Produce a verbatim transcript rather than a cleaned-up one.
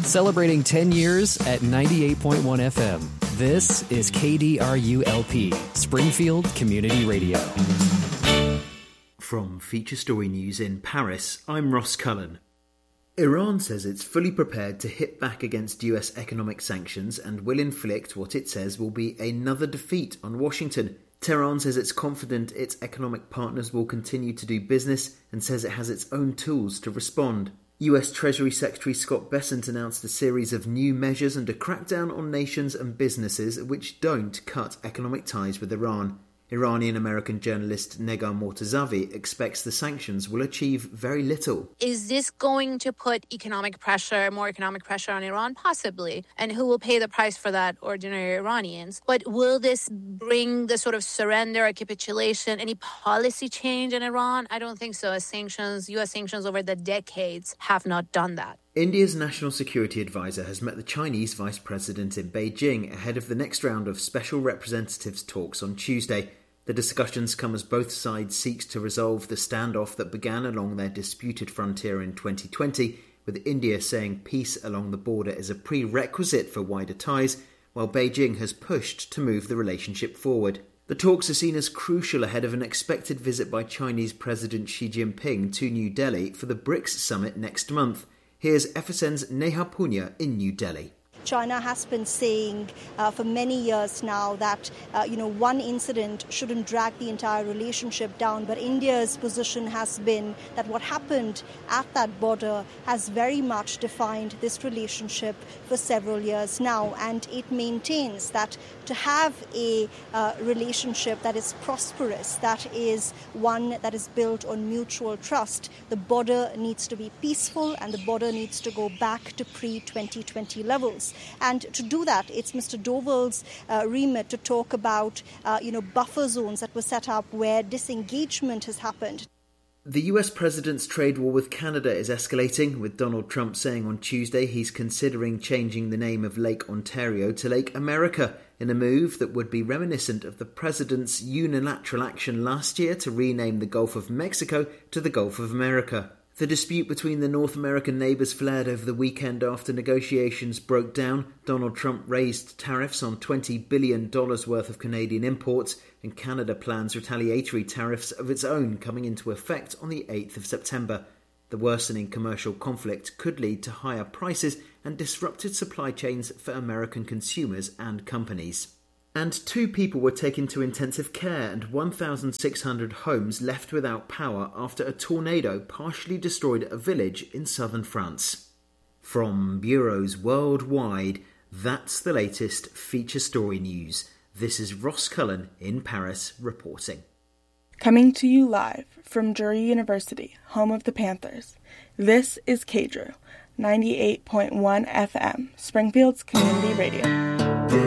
Celebrating ten years at ninety-eight point one F M. This is K D R U L P, Springfield Community Radio. From Feature Story News in Paris, I'm Ross Cullen. Iran says it's fully prepared to hit back against U S economic sanctions and will inflict what it says will be another defeat on Washington. Tehran says it's confident its economic partners will continue to do business and says it has its own tools to respond. U S Treasury Secretary Scott Bessent announced a series of new measures and a crackdown on nations and businesses which don't cut economic ties with Iran. Iranian-American journalist Negar Mortazavi expects the sanctions will achieve very little. Is this going to put economic pressure, more economic pressure on Iran? Possibly. And who will pay the price for that? Ordinary Iranians. But will this bring the sort of surrender or capitulation, any policy change in Iran? I don't think so, as sanctions, U S sanctions over the decades have not done that. India's National Security Advisor has met the Chinese Vice President in Beijing ahead of the next round of Special Representatives talks on Tuesday. The discussions come as both sides seek to resolve the standoff that began along their disputed frontier in twenty twenty, with India saying peace along the border is a prerequisite for wider ties, while Beijing has pushed to move the relationship forward. The talks are seen as crucial ahead of an expected visit by Chinese President Xi Jinping to New Delhi for the BRICS summit next month. Here's F S N's Neha Punya in New Delhi. China has been saying uh, for many years now that, uh, you know, one incident shouldn't drag the entire relationship down. But India's position has been that what happened at that border has very much defined this relationship for several years now. And it maintains that to have a uh, relationship that is prosperous, that is one that is built on mutual trust, the border needs to be peaceful and the border needs to go back to pre twenty twenty levels. And to do that, it's Mister Doval's uh, remit to talk about, uh, you know, buffer zones that were set up where disengagement has happened. The U S president's trade war with Canada is escalating, with Donald Trump saying on Tuesday he's considering changing the name of Lake Ontario to Lake America in a move that would be reminiscent of the president's unilateral action last year to rename the Gulf of Mexico to the Gulf of America. The dispute between the North American neighbours flared over the weekend after negotiations broke down. Donald Trump raised tariffs on twenty billion dollars worth of Canadian imports, and Canada plans retaliatory tariffs of its own coming into effect on the eighth of September. The worsening commercial conflict could lead to higher prices and disrupted supply chains for American consumers and companies. And two people were taken to intensive care and one thousand six hundred homes left without power after a tornado partially destroyed a village in southern France. From bureaus worldwide, that's the latest feature story news. This is Ross Cullen in Paris reporting. Coming to you live from Drury University, home of the Panthers, this is K D R U, ninety-eight point one F M, Springfield's Community Radio.